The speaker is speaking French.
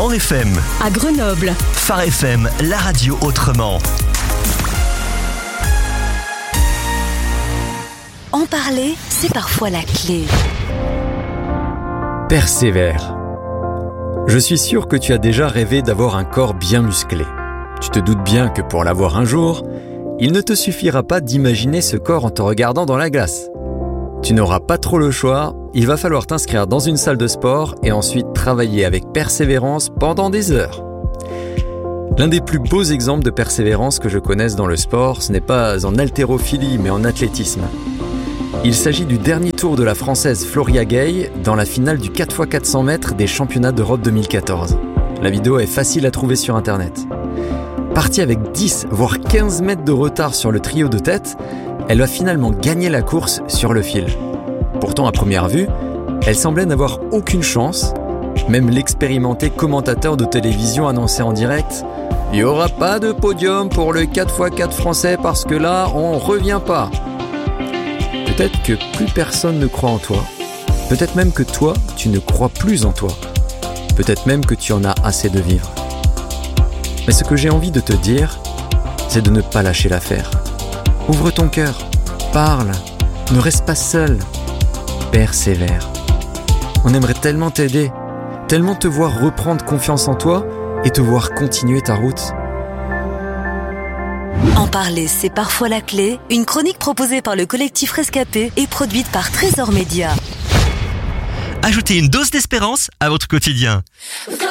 Mans FM, à Grenoble, Phare FM, la radio autrement. En parler, c'est parfois la clé. Persévère. Je suis sûr que tu as déjà rêvé d'avoir un corps bien musclé. Tu te doutes bien que pour l'avoir un jour, il ne te suffira pas d'imaginer ce corps en te regardant dans la glace. Tu n'auras pas trop le choix, il va falloir t'inscrire dans une salle de sport et ensuite travailler avec persévérance pendant des heures. L'un des plus beaux exemples de persévérance que je connaisse dans le sport, ce n'est pas en haltérophilie mais en athlétisme. Il s'agit du dernier tour de la Française Floria Gay dans la finale du 4x400 mètres des championnats d'Europe 2014. La vidéo est facile à trouver sur internet. Partie avec 10 voire 15 mètres de retard sur le trio de tête, elle va finalement gagner la course sur le fil. Pourtant à première vue, elle semblait n'avoir aucune chance. Même l'expérimenté commentateur de télévision annonçait en direct « Il n'y aura pas de podium pour le 4x4 français parce que là, on revient pas ». Peut-être que plus personne ne croit en toi. Peut-être même que toi, tu ne crois plus en toi. Peut-être même que tu en as assez de vivre. Mais ce que j'ai envie de te dire, c'est de ne pas lâcher l'affaire. Ouvre ton cœur, parle, ne reste pas seul. Persévère. On aimerait tellement t'aider, tellement te voir reprendre confiance en toi et te voir continuer ta route. En parler, c'est parfois la clé. Une chronique proposée par le collectif Rescapé et produite par Trésor Média. Ajoutez une dose d'espérance à votre quotidien.